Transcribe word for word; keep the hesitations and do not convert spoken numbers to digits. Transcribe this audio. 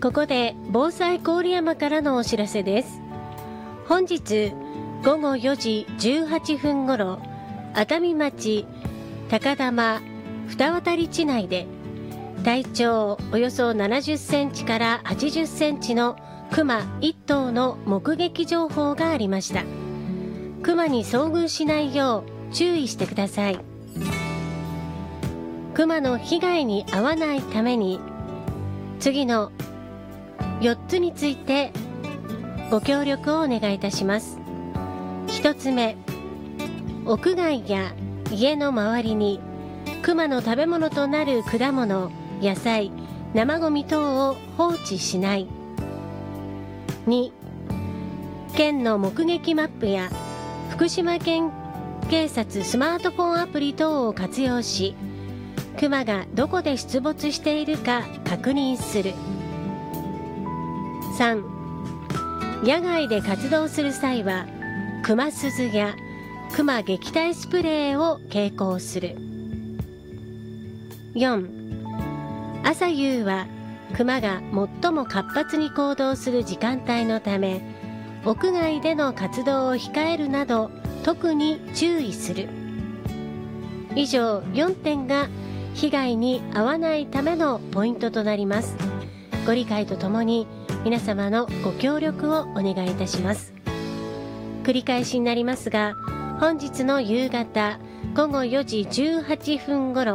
ここで防災郡山からのお知らせです。本日ごごよじじゅうはっぷんごろ、熱海町高玉二渡地内で体長およそななじゅっセンチからはちじゅっセンチのクマいっとうの目撃情報がありました。クマに遭遇しないよう注意してください。クマの被害に遭わないために次のよっつについてご協力をお願いいたします。ひとつめ、屋外や家の周りにクマの食べ物となる果物、野菜、生ゴミ等を放置しない。に、県の目撃マップや福島県警察スマートフォンアプリ等を活用し、クマがどこで出没しているか確認する。さん、野外で活動する際はクマ鈴やクマ撃退スプレーを携行する。よん、朝夕はクマが最も活発に行動する時間帯のため、屋外での活動を控えるなど特に注意する。以上よんてんが被害に遭わないためのポイントとなります。ご理解とともに皆様のご協力をお願いいたします。繰り返しになりますが、本日の夕方ごごよじじゅうはっぷんごろ、